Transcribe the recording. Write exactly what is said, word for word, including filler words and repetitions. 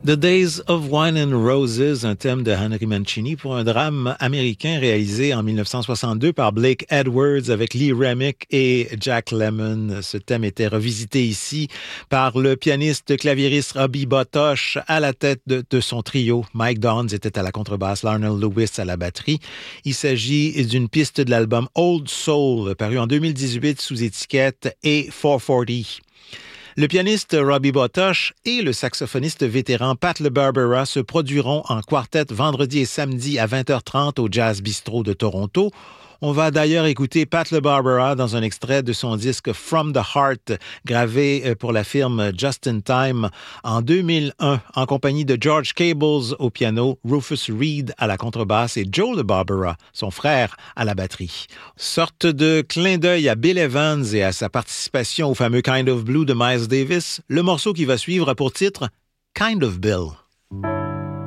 The Days of Wine and Roses, un thème de Henry Mancini pour un drame américain réalisé en dix-neuf cent soixante-deux par Blake Edwards avec Lee Remick et Jack Lemmon. Ce thème était revisité ici par le pianiste claviériste Robbie Botosh à la tête de, de son trio. Mike Downs était à la contrebasse, Larnell Lewis à la batterie. Il s'agit d'une piste de l'album Old Soul, paru en deux mille dix-huit sous étiquette A quatre cent quarante. Le pianiste Robbie Botosh et le saxophoniste vétéran Pat LaBarbera se produiront en quartet vendredi et samedi à vingt heures trente au Jazz Bistro de Toronto. On va d'ailleurs écouter Pat LaBarbera dans un extrait de son disque From the Heart, gravé pour la firme Just in Time en deux mille un, en compagnie de George Cables au piano, Rufus Reid à la contrebasse et Joe LaBarbera, son frère, à la batterie. Sorte de clin d'œil à Bill Evans et à sa participation au fameux Kind of Blue de Miles Davis, le morceau qui va suivre a pour titre Kind of Bill.